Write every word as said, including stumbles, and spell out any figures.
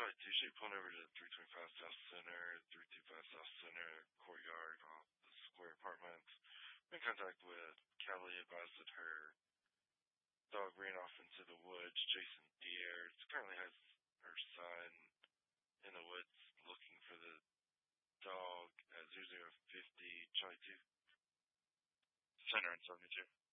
Charlie two, should be pulling over to three twenty-five South Center, three twenty-five South Center, courtyard, off the Square Apartments. I'm in contact with Kelly, advised that her dog ran off into the woods, Jason Diaz. Currently has her son in the woods looking for the dog at zero zero fifty Charlie two. Center and seventy-two.